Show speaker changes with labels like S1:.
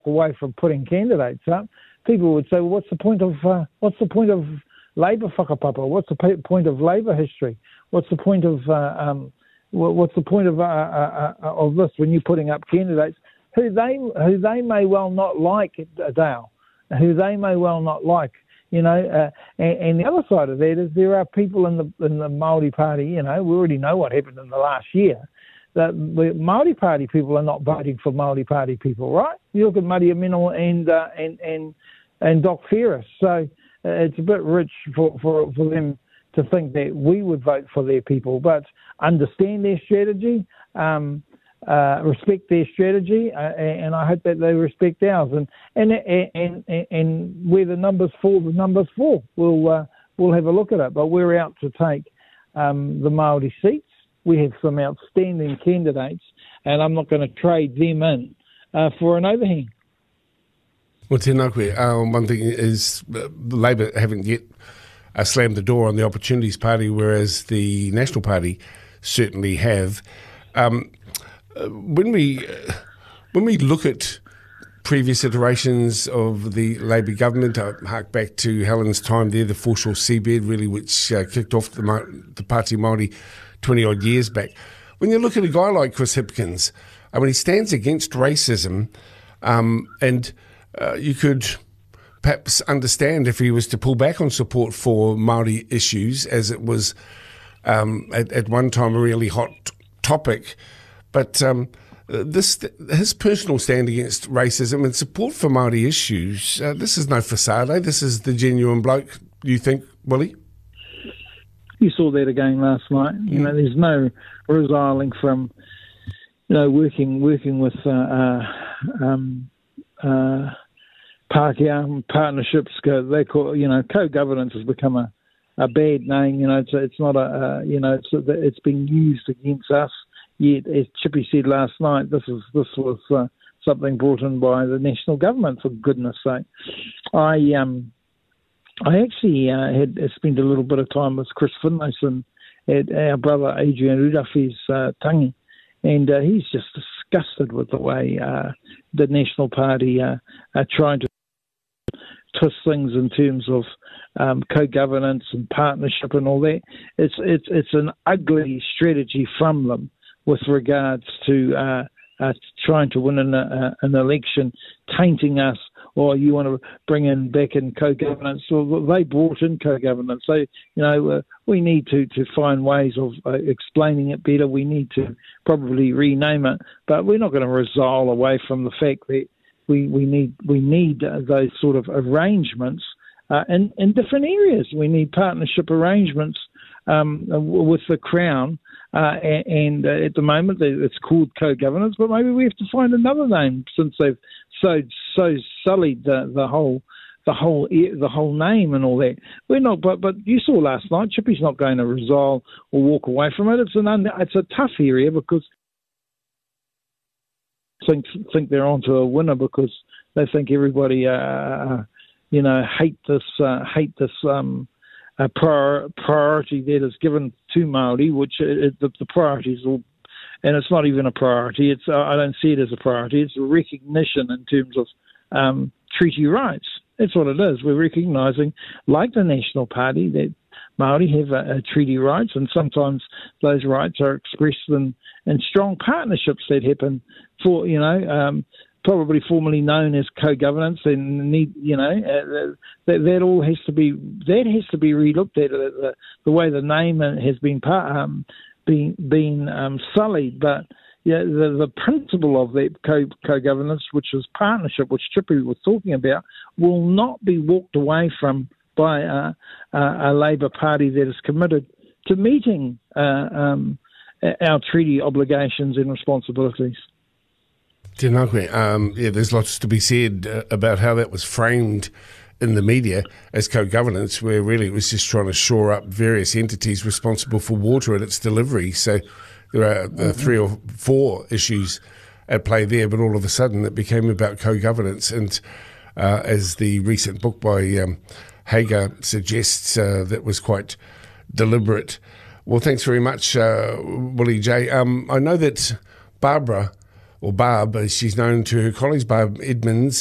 S1: away from putting candidates up, people would say, well, what's the point of Labour whakapapa? What's the point of Labour history? What's the point of this when you're putting up candidates who they may well not like, Dale, who they may well not like, and the other side of that is there are people in the Māori Party, we already know what happened in the last year, that the Māori Party people are not voting for Māori Party people, right? You look at Maria Mino and Doc Ferris, so it's a bit rich for them to think that we would vote for their people, but understand their strategy, respect their strategy, and I hope that they respect ours. And where the numbers fall, the numbers fall. We'll have a look at it, but we're out to take the Māori seats. We have some outstanding candidates, and I'm not going to trade them in for an overhang.
S2: Well, tēnā koe. One thing is Labour haven't yet slammed the door on the Opportunities Party, whereas the National Party certainly have. When we look at previous iterations of the Labour government, I hark back to Helen's time there, the foreshore seabed, really, which kicked off the Party Māori 20-odd years back. When you look at a guy like Chris Hipkins, he stands against racism, and you could perhaps understand if he was to pull back on support for Māori issues, as it was at one time a really hot topic. But his personal stand against racism and support for Māori issues, this is no facade. This is the genuine bloke, you think, Willie?
S1: You saw that again last night. There's no resiling from, working with Pākehā partnerships. They call co-governance has become a bad name. It's not it's been used against us. Yet, as Chippy said last night, this was something brought in by the national government, for goodness sake. I actually had spent a little bit of time with Chris Finlayson at our brother Adrian Udafe's tangi, and he's just disgusted with the way the National Party are trying to twist things in terms of co-governance and partnership and all that. It's an ugly strategy from them with regards to trying to win an election, tainting us, or you want to bring back in co-governance. Well, they brought in co-governance. So, we need to find ways of explaining it better. We need to probably rename it, but we're not going to resile away from the fact that we need those sort of arrangements in different areas. We need partnership arrangements with the Crown, and at the moment it's called co-governance, but maybe we have to find another name since they've so sullied the whole name and all that. We're not, but you saw last night, Chippy's not going to resolve or walk away from it. It's a tough area because think they're onto a winner because they think everybody hate this priority that is given to Māori, which the priority is all, and it's not even a priority. I don't see it as a priority. It's a recognition in terms of treaty rights. That's what it is. We're recognising, like the National Party, that Māori have treaty rights, and sometimes those rights are expressed in strong partnerships that happen for, probably formerly known as co-governance, and that all has to be relooked at. The way the name has been sullied, but the principle of that co-governance, which is partnership, which Chippy was talking about, will not be walked away from by a Labour Party that is committed to meeting our treaty obligations and responsibilities.
S2: Tēnā koe. There's lots to be said about how that was framed in the media as co-governance, where really it was just trying to shore up various entities responsible for water and its delivery. So there are 3 or 4 issues at play there, but all of a sudden it became about co-governance. And as the recent book by Hager suggests, that was quite deliberate. Well, thanks very much, Willie J. I know that Barbara or Barb, as she's known to her colleagues, Barb Edmonds,